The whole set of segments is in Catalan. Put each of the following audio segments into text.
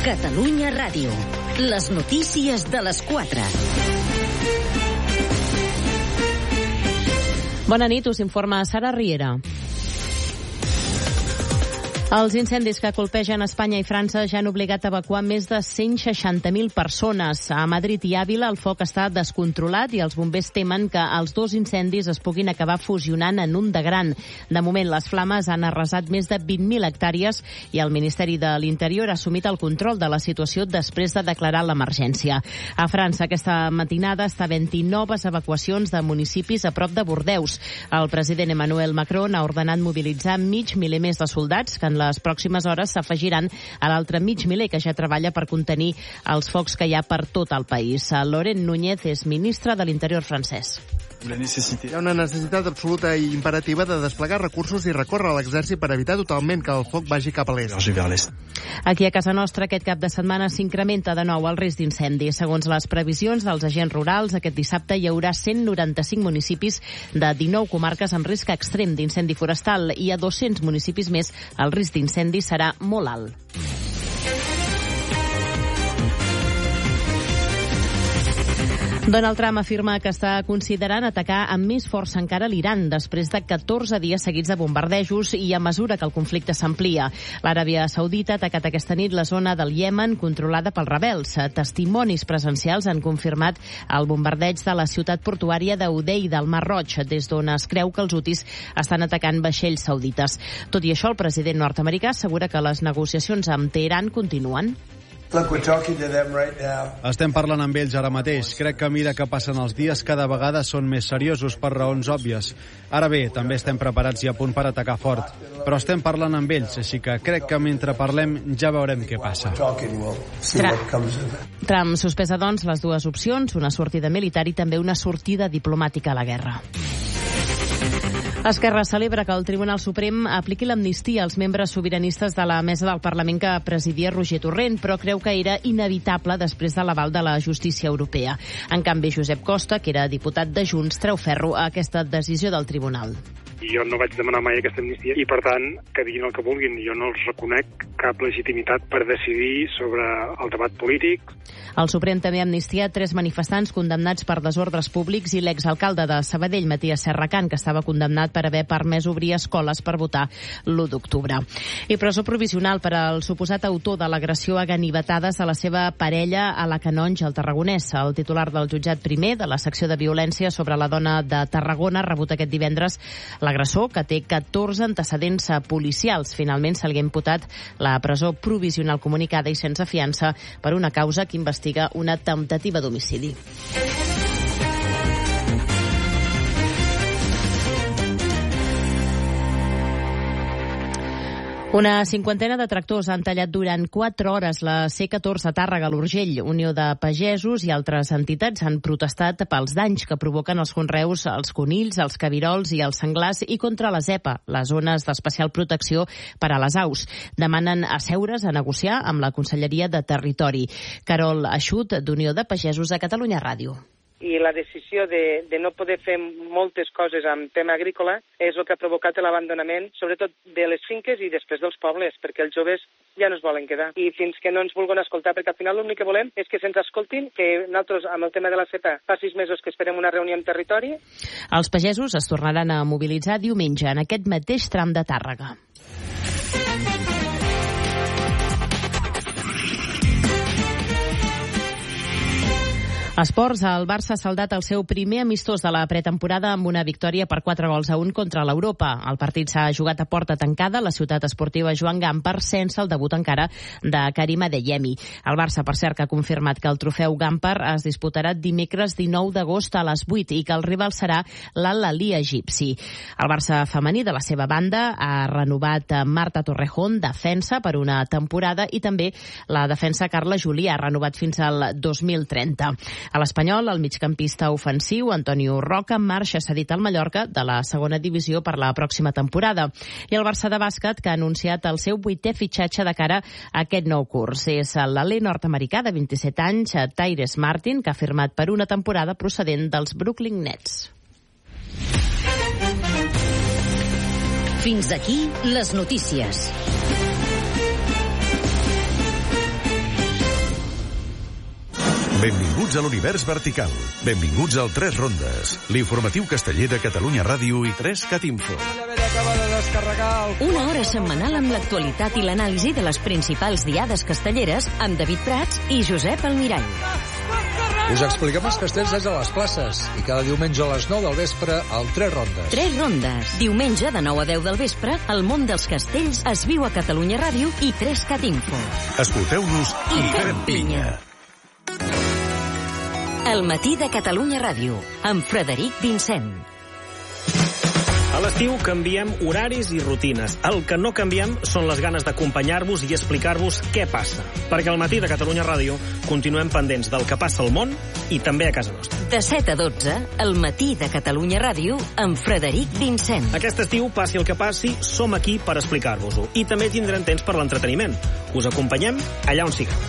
Catalunya Ràdio. Les notícies de les 4. Bona nit, us informa Sara Riera. Els incendis que colpegen Espanya i França ja han obligat a evacuar més de 160.000 persones. A Madrid i Àvila el foc està descontrolat i els bombers temen que els dos incendis es puguin acabar fusionant en un de gran. De moment, les flames han arrasat més de 20.000 hectàrees i el Ministeri de l'Interior ha assumit el control de la situació després de declarar l'emergència. A França, aquesta matinada està havent-hi noves evacuacions de municipis a prop de Bordeus. El president Emmanuel Macron ha ordenat mobilitzar 500.000 més de soldats que en les pròximes hores s'afegiran a l'altre 500.000 que ja treballa per contenir els focs que hi ha per tot el país. Laurent Núñez és ministre de l'Interior francès. Hi ha una necessitat absoluta i imperativa de desplegar recursos i recórrer a l'exèrcit per evitar totalment que el foc vagi cap a l'est. Aquí a casa nostra aquest cap de setmana s'incrementa de nou el risc d'incendi. Segons les previsions dels agents rurals, aquest dissabte hi haurà 195 municipis de 19 comarques amb risc extrem d'incendi forestal i a 200 municipis més el risc d'incendi serà molt alt. Donald Trump afirma que està considerant atacar amb més força encara l'Iran després de 14 dies seguits de bombardejos i a mesura que el conflicte s'amplia. L'Aràbia Saudita ha atacat aquesta nit la zona del Iemen controlada pels rebels. Testimonis presencials han confirmat el bombardeig de la ciutat portuària d'Udei del Mar Roig, des d'on es creu que els hutis estan atacant vaixells saudites. Tot i això, el president nord-americà assegura que les negociacions amb Teheran continuen. Estem parlant amb ells ara mateix. Crec que a mesura que passen els dies cada vegada són més seriosos per raons òbvies. Ara bé, també estem preparats i a punt per atacar fort. Però estem parlant amb ells, així que crec que mentre parlem ja veurem què passa. Trump sospesa, doncs, les dues opcions, una sortida militar i també una sortida diplomàtica a la guerra. Esquerra celebra que el Tribunal Suprem apliqui l'amnistia als membres sobiranistes de la mesa del Parlament que presidia Roger Torrent, però creu que era inevitable després de l'aval de la justícia europea. En canvi, Josep Costa, que era diputat de Junts, treu ferro a aquesta decisió del Tribunal. Jo no vaig demanar mai aquesta amnistia i, per tant, que diguin el que vulguin. Jo no els reconec cap legitimitat per decidir sobre el debat polític. El Suprem també ha amnistiat 3 manifestants condemnats per desordres públics i l'exalcalde de Sabadell, Matías Serracant, que estava condemnat per haver permès obrir escoles per votar l'1 d'octubre. I presó provisional per al suposat autor de l'agressió a ganivetades a la seva parella a la Canonja, al Tarragonès. El titular del jutjat primer de la secció de violència sobre la dona de Tarragona ha rebut aquest divendres l'agressor, que té 14 antecedents policials. Finalment se li ha imputat la presó provisional comunicada i sense fiança per una causa que investiga una temptativa d'homicidi. Una cinquantena de tractors han tallat durant 4 hores la C14 a Tàrrega, a l'Urgell. Unió de Pagesos i altres entitats han protestat pels danys que provoquen els conreus, els conills, els cabirols i els senglars i contra la ZEPA, les zones d'especial protecció per a les aus. Demanen asseure's a negociar amb la Conselleria de Territori. Carol Aixut, d'Unió de Pagesos, a Catalunya Ràdio. I la decisió de no poder fer moltes coses amb tema agrícola és el que ha provocat l'abandonament, sobretot de les finques i després dels pobles, perquè els joves ja no es volen quedar. I fins que no ens vulguin escoltar, perquè al final l'únic que volem és que se'ns escoltin, que nosaltres, amb el tema de la CEPA, fa 6 mesos que esperem una reunió amb territori. Els pagesos es tornaran a mobilitzar diumenge en aquest mateix tram de Tàrrega. Esports, el Barça ha saldat el seu primer amistós de la pretemporada amb una victòria per 4-1 contra l'Europa. El partit s'ha jugat a porta tancada a la ciutat esportiva Joan Gamper sense el debut encara de Karim Adeyemi. El Barça, per cert, que ha confirmat que el trofeu Gamper es disputarà dimecres 19 d'agost a les 8 i que el rival serà l'Al-Ahly egipci. El Barça femení, de la seva banda, ha renovat Marta Torrejón, defensa, per una temporada, i també la defensa Carla Julià, ha renovat fins al 2030. A l'Espanyol, el migcampista ofensiu Antonio Roca marxa cedit al Mallorca de la segona divisió per la pròxima temporada. I el Barça de bàsquet, que ha anunciat el seu 8è fitxatge de cara a aquest nou curs. És l'alè nord-americà de 27 anys, Tyrese Martin, que ha firmat per una temporada procedent dels Brooklyn Nets. Fins aquí les notícies. Benvinguts a l'univers vertical. Benvinguts al 3 Rondes, l'informatiu casteller de Catalunya Ràdio i 3CAT Info. Una hora setmanal amb l'actualitat i l'anàlisi de les principals diades castelleres amb David Prats i Josep Almirall. Us expliquem els castells des de les places i cada diumenge a les 9 del vespre al 3 Rondes. 3 Rondes. Diumenge de 9 a 10 del vespre, el món dels castells es viu a Catalunya Ràdio i 3CAT Info. Escolteu-nos i fem pinya. El matí de Catalunya Ràdio, amb Frederic Vincent. A l'estiu canviem horaris i rutines. El que no canviem són les ganes d'acompanyar-vos i explicar-vos què passa. Perquè al matí de Catalunya Ràdio continuem pendents del que passa al món i també a casa nostra. De 7 a 12, el matí de Catalunya Ràdio, amb Frederic Vincent. Aquest estiu, passi el que passi, som aquí per explicar-vos-ho. I també tindrem temps per l'entreteniment. Us acompanyem allà on sigueu.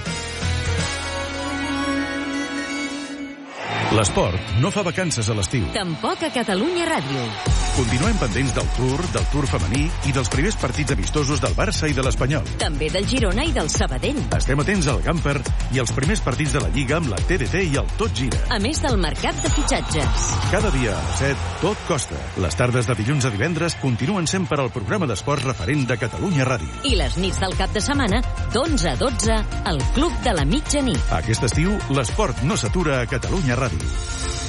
L'esport no fa vacances a l'estiu. Tampoc a Catalunya Ràdio. Continuem pendents del Tour femení i dels primers partits amistosos del Barça i de l'Espanyol. També del Girona i del Sabadell. Estem atents al Gamper i als primers partits de la Lliga amb la TDT i el Tot Gira. A més del mercat de fitxatges. Cada dia a les 7, tot costa. Les tardes de dilluns a divendres continuen sent per al programa d'esports referent de Catalunya Ràdio. I les nits del cap de setmana, d'11 a 12, al Club de la Mitjanit. Aquest estiu, l'esport no s'atura a Catalunya Ràdio.